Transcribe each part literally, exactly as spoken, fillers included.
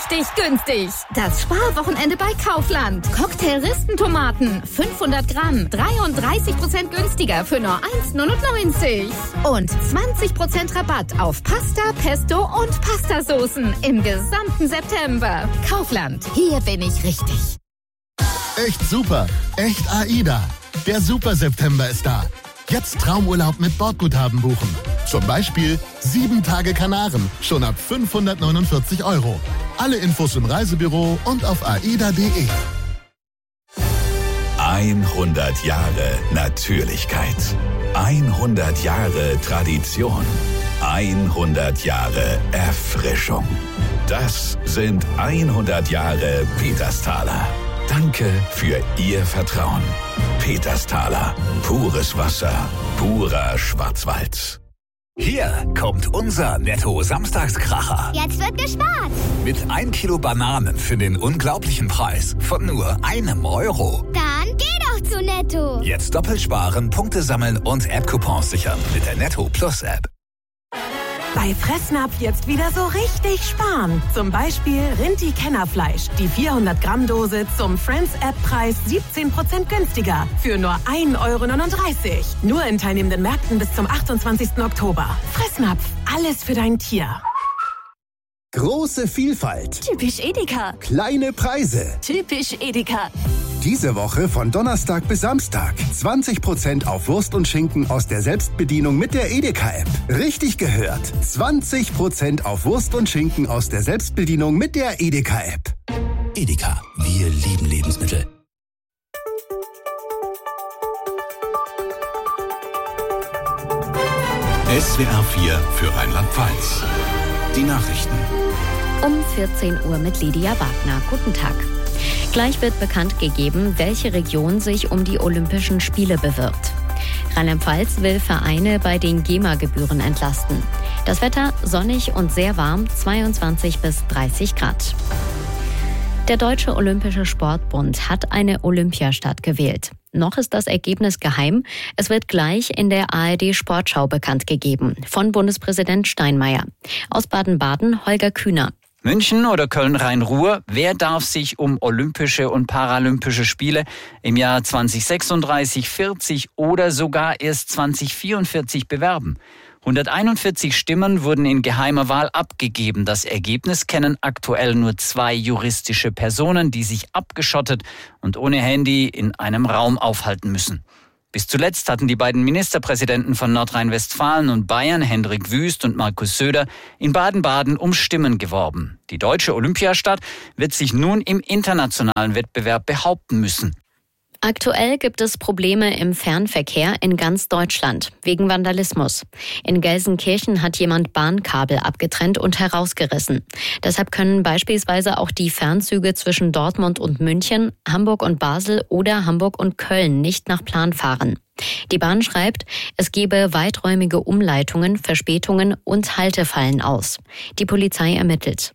richtig günstig. Das Sparwochenende bei Kaufland. Cocktail-Ristentomaten, fünfhundert Gramm, dreiunddreißig Prozent günstiger für nur eins Komma neunundneunzig. Und zwanzig Prozent Rabatt auf Pasta, Pesto und Pastasoßen im gesamten September. Kaufland, hier bin ich richtig. Echt super, echt AIDA. Der Super-September ist da. Jetzt Traumurlaub mit Bordguthaben buchen. Zum Beispiel sieben Tage Kanaren, schon ab fünfhundertneunundvierzig Euro. Alle Infos im Reisebüro und auf aida punkt de. hundert Jahre Natürlichkeit. hundert Jahre Tradition. hundert Jahre Erfrischung. Das sind hundert Jahre Petersthaler. Danke für Ihr Vertrauen. Petersthaler. Pures Wasser. Purer Schwarzwald. Hier kommt unser Netto-Samstagskracher. Jetzt wird gespart. Mit ein Kilo Bananen für den unglaublichen Preis von nur einem Euro. Dann geh doch zu Netto. Jetzt doppelt sparen, Punkte sammeln und App-Coupons sichern mit der Netto Plus App. Bei Fressnapf jetzt wieder so richtig sparen. Zum Beispiel Rinti-Kennerfleisch. Die vierhundert Gramm Dose zum Friends-App-Preis siebzehn Prozent günstiger. Für nur ein Euro neununddreißig. Nur in teilnehmenden Märkten bis zum achtundzwanzigsten Oktober. Fressnapf. Alles für dein Tier. Große Vielfalt. Typisch Edeka. Kleine Preise. Typisch Edeka. Diese Woche von Donnerstag bis Samstag. zwanzig Prozent auf Wurst und Schinken aus der Selbstbedienung mit der Edeka-App. Richtig gehört. zwanzig Prozent auf Wurst und Schinken aus der Selbstbedienung mit der Edeka-App. Edeka. Wir lieben Lebensmittel. S W R vier für Rheinland-Pfalz. Die Nachrichten. Um vierzehn Uhr mit Lydia Wagner. Guten Tag. Gleich wird bekannt gegeben, welche Region sich um die Olympischen Spiele bewirbt. Rheinland-Pfalz will Vereine bei den GEMA-Gebühren entlasten. Das Wetter sonnig und sehr warm, zweiundzwanzig bis dreißig Grad. Der Deutsche Olympische Sportbund hat eine Olympiastadt gewählt. Noch ist das Ergebnis geheim. Es wird gleich in der A R D-Sportschau bekannt gegeben von Bundespräsident Steinmeier. Aus Baden-Baden Holger Kühner. München oder Köln-Rhein-Ruhr, wer darf sich um Olympische und Paralympische Spiele im Jahr zwanzig sechsunddreißig, vierzig oder sogar erst zwanzig vierundvierzig bewerben? hunderteinundvierzig Stimmen wurden in geheimer Wahl abgegeben. Das Ergebnis kennen aktuell nur zwei juristische Personen, die sich abgeschottet und ohne Handy in einem Raum aufhalten müssen. Bis zuletzt hatten die beiden Ministerpräsidenten von Nordrhein-Westfalen und Bayern, Hendrik Wüst und Markus Söder, in Baden-Baden um Stimmen geworben. Die deutsche Olympiastadt wird sich nun im internationalen Wettbewerb behaupten müssen. Aktuell gibt es Probleme im Fernverkehr in ganz Deutschland wegen Vandalismus. In Gelsenkirchen hat jemand Bahnkabel abgetrennt und herausgerissen. Deshalb können beispielsweise auch die Fernzüge zwischen Dortmund und München, Hamburg und Basel oder Hamburg und Köln nicht nach Plan fahren. Die Bahn schreibt, es gebe weiträumige Umleitungen, Verspätungen und Haltefallen aus. Die Polizei ermittelt.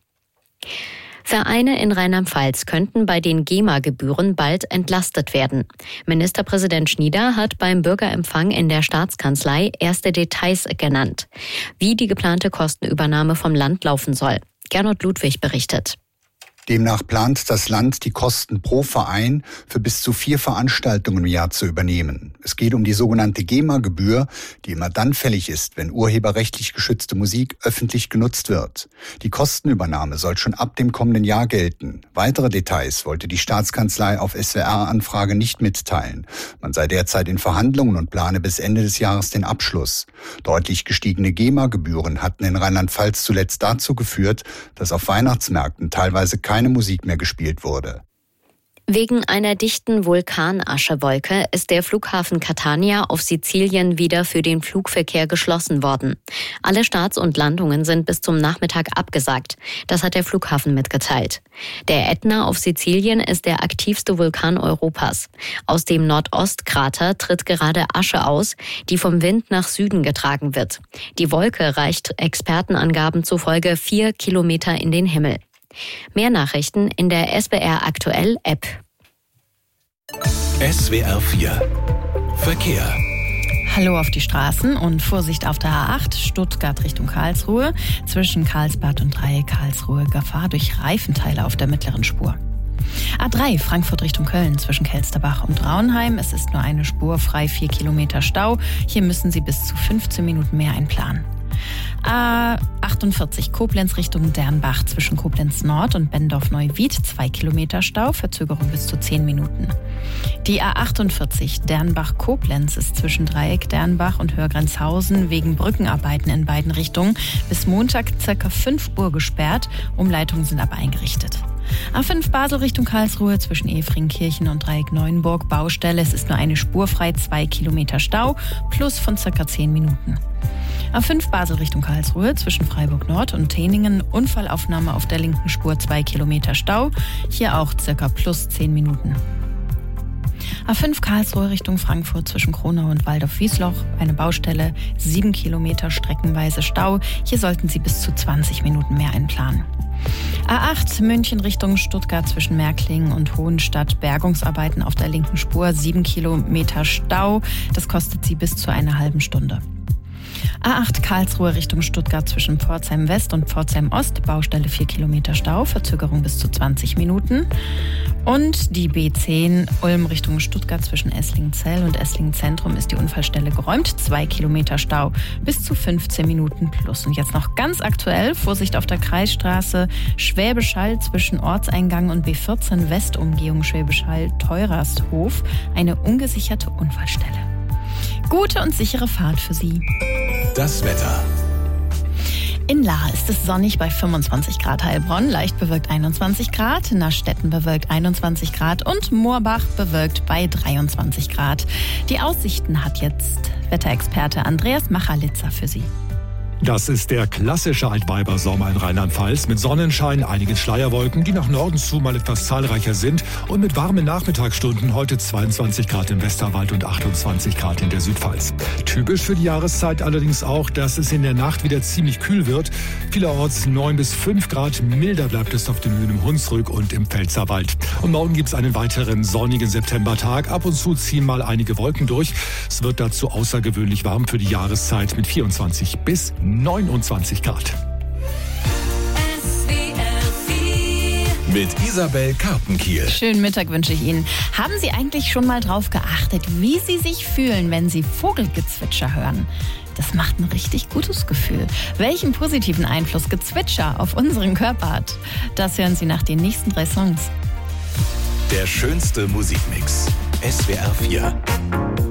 Vereine in Rheinland-Pfalz könnten bei den GEMA-Gebühren bald entlastet werden. Ministerpräsident Schnieder hat beim Bürgerempfang in der Staatskanzlei erste Details genannt, wie die geplante Kostenübernahme vom Land laufen soll. Gernot Ludwig berichtet. Demnach plant das Land, die Kosten pro Verein für bis zu vier Veranstaltungen im Jahr zu übernehmen. Es geht um die sogenannte GEMA-Gebühr, die immer dann fällig ist, wenn urheberrechtlich geschützte Musik öffentlich genutzt wird. Die Kostenübernahme soll schon ab dem kommenden Jahr gelten. Weitere Details wollte die Staatskanzlei auf S W R-Anfrage nicht mitteilen. Man sei derzeit in Verhandlungen und plane bis Ende des Jahres den Abschluss. Deutlich gestiegene GEMA-Gebühren hatten in Rheinland-Pfalz zuletzt dazu geführt, dass auf Weihnachtsmärkten teilweise keine Musik mehr gespielt wurde. Wegen einer dichten Vulkanaschewolke ist der Flughafen Catania auf Sizilien wieder für den Flugverkehr geschlossen worden. Alle Starts und Landungen sind bis zum Nachmittag abgesagt. Das hat der Flughafen mitgeteilt. Der Ätna auf Sizilien ist der aktivste Vulkan Europas. Aus dem Nordostkrater tritt gerade Asche aus, die vom Wind nach Süden getragen wird. Die Wolke reicht Expertenangaben zufolge vier Kilometer in den Himmel. Mehr Nachrichten in der S W R Aktuell App. S W R vier Verkehr. Hallo auf die Straßen und Vorsicht auf der A acht, Stuttgart Richtung Karlsruhe. Zwischen Karlsbad und Dreieck Karlsruhe Gefahr durch Reifenteile auf der mittleren Spur. A drei, Frankfurt Richtung Köln, zwischen Kelsterbach und Raunheim. Es ist nur eine Spur frei, vier Kilometer Stau. Hier müssen Sie bis zu fünfzehn Minuten mehr einplanen. A achtundvierzig, Koblenz Richtung Dernbach, zwischen Koblenz Nord und Bendorf-Neuwied, zwei Kilometer Stau, Verzögerung bis zu zehn Minuten. Die A achtundvierzig Dernbach-Koblenz ist zwischen Dreieck Dernbach und Hörgrenzhausen wegen Brückenarbeiten in beiden Richtungen bis Montag ca. fünf Uhr gesperrt. Umleitungen sind aber eingerichtet. A fünf Basel Richtung Karlsruhe, zwischen Efringkirchen und Dreieck Neuenburg, Baustelle. Es ist nur eine Spur frei, zwei Kilometer Stau, plus von ca. zehn Minuten. A fünf Basel Richtung Karlsruhe, zwischen Freiburg Nord und Teningen, Unfallaufnahme auf der linken Spur, zwei Kilometer Stau, hier auch ca. plus zehn Minuten. A fünf Karlsruhe Richtung Frankfurt, zwischen Kronau und Waldorf-Wiesloch, eine Baustelle, sieben Kilometer streckenweise Stau, hier sollten Sie bis zu zwanzig Minuten mehr einplanen. A acht München Richtung Stuttgart, zwischen Märklingen und Hohenstadt, Bergungsarbeiten auf der linken Spur, sieben Kilometer Stau, das kostet Sie bis zu einer halben Stunde. A acht Karlsruhe Richtung Stuttgart, zwischen Pforzheim West und Pforzheim Ost, Baustelle vier Kilometer Stau, Verzögerung bis zu zwanzig Minuten. Und die B zehn Ulm Richtung Stuttgart, zwischen Esslingenzell und Esslingen Zentrum ist die Unfallstelle geräumt, zwei Kilometer Stau, bis zu fünfzehn Minuten plus. Und jetzt noch ganz aktuell, Vorsicht auf der Kreisstraße Schwäbisch Hall zwischen Ortseingang und B vierzehn Westumgehung Schwäbisch Hall Teurasthof, eine ungesicherte Unfallstelle. Gute und sichere Fahrt für Sie. Das Wetter. In Lahr ist es sonnig bei fünfundzwanzig Grad, Heilbronn leicht bewölkt einundzwanzig Grad, Nastetten bewölkt einundzwanzig Grad und Moorbach bewölkt bei dreiundzwanzig Grad. Die Aussichten hat jetzt Wetterexperte Andreas Machalitzer für Sie. Das ist der klassische Altweibersommer in Rheinland-Pfalz mit Sonnenschein, einigen Schleierwolken, die nach Norden zu mal etwas zahlreicher sind und mit warmen Nachmittagsstunden heute zweiundzwanzig Grad im Westerwald und achtundzwanzig Grad in der Südpfalz. Typisch für die Jahreszeit allerdings auch, dass es in der Nacht wieder ziemlich kühl wird. Vielerorts neun bis fünf Grad, milder bleibt es auf den Höhen im Hunsrück und im Pfälzerwald. Und morgen gibt es einen weiteren sonnigen Septembertag. Ab und zu ziehen mal einige Wolken durch. Es wird dazu außergewöhnlich warm für die Jahreszeit mit vierundzwanzig bis neunundzwanzig Grad. Mit Isabel Karpenkiel. Schönen Mittag wünsche ich Ihnen. Haben Sie eigentlich schon mal drauf geachtet, wie Sie sich fühlen, wenn Sie Vogelgezwitscher hören? Das macht ein richtig gutes Gefühl. Welchen positiven Einfluss Gezwitscher auf unseren Körper hat, das hören Sie nach den nächsten drei Songs. Der schönste Musikmix. S W R vier.